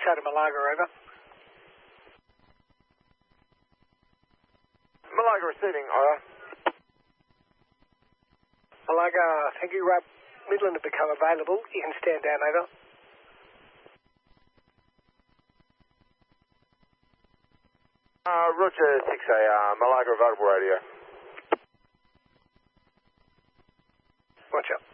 out of Malaga, over. Malaga receiving, over. Malaga, thank you. Midland have become available. You can stand down, over. Roger 6A, Malaga available radio. Watch out.